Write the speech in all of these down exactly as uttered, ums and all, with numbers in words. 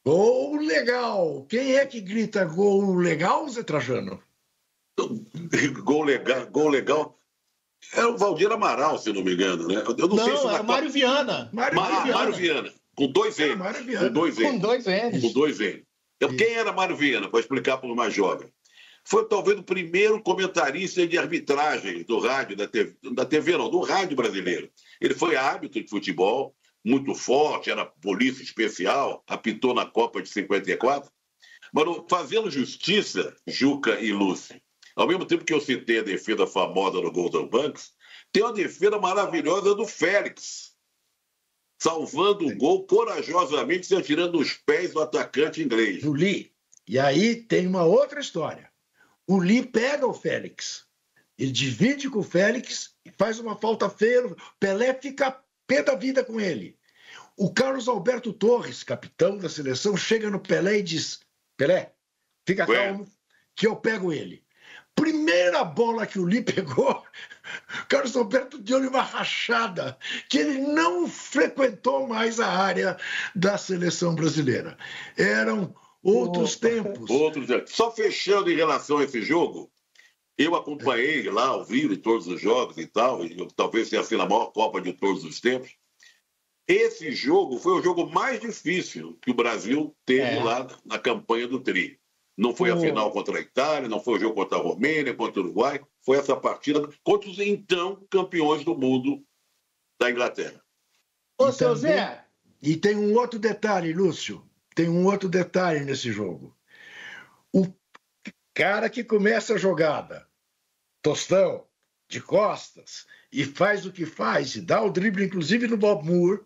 Gol legal. Quem é que grita gol legal, Zé Trajano? Gol legal, gol legal. É o Valdir Amaral, se não me engano, né? Eu não, não sei se era o Mário Viana. Mário, Mário, Viana. Mário Viana. Com dois N. Com dois N. Com dois N. Com dois N. Quem era Mário Viana? Para explicar para os mais jovens. Foi talvez o primeiro comentarista de arbitragem do rádio, da T V, da T V não, do rádio brasileiro. Ele foi árbitro de futebol, muito forte, era polícia especial, apitou na Copa de cinquenta e quatro. Mas fazendo justiça, Juca e Lúcio, ao mesmo tempo que eu citei a defesa famosa do Golden Banks, tem uma defesa maravilhosa do Félix, salvando o gol corajosamente, se atirando nos pés do atacante inglês. Do Lee. E aí tem uma outra história. O Lee pega o Félix, ele divide com o Félix e faz uma falta feia. Pelé fica pé da vida com ele. O Carlos Alberto Torres, capitão da seleção, chega no Pelé e diz: Pelé, fica Ué. calmo que eu pego ele. Primeira bola que o Lee pegou, Carlos Alberto deu-lhe uma rachada, que ele não frequentou mais a área da seleção brasileira. Eram outros oh, tempos. Outros tempos. Só fechando em relação a esse jogo, eu acompanhei lá ao vivo todos os jogos e tal, e eu, talvez tenha sido a maior Copa de todos os tempos. Esse jogo foi o jogo mais difícil que o Brasil teve é. lá na campanha do Tri. Não foi a final contra a Itália, não foi o jogo contra a Romênia, contra o Uruguai. Foi essa partida contra os então campeões do mundo da Inglaterra. Ô, seu Zé! E tem um outro detalhe, Lúcio. Tem um outro detalhe nesse jogo. O cara que começa a jogada, Tostão, de costas, e faz o que faz, e dá o drible, inclusive no Bob Moore,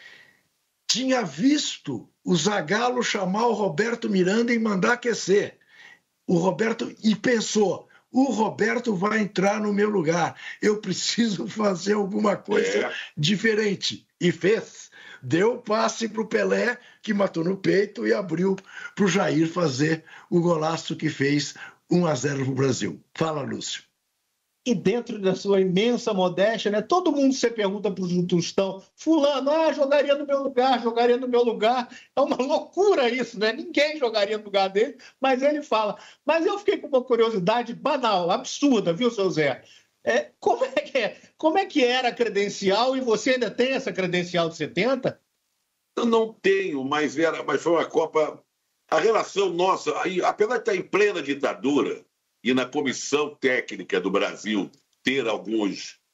tinha visto o Zagallo chamar o Roberto Miranda e mandar aquecer. O Roberto, e pensou, o Roberto vai entrar no meu lugar, eu preciso fazer alguma coisa é. diferente. E fez. Deu passe para o Pelé, que matou no peito, e abriu para o Jair fazer o golaço que fez um a zero para o Brasil. Fala, Lúcio. E dentro da sua imensa modéstia, né? Todo mundo se pergunta para o Tostão, fulano, ah, jogaria no meu lugar, jogaria no meu lugar. É uma loucura isso, né? Ninguém jogaria no lugar dele, mas ele fala. Mas eu fiquei com uma curiosidade banal, absurda, viu, seu Zé? É, como, é que é? Como é que era a credencial, e você ainda tem essa credencial de setenta? Eu não tenho, mas, era, mas foi uma Copa... A relação nossa, aí, apesar de estar em plena ditadura, e na comissão técnica do Brasil ter alguns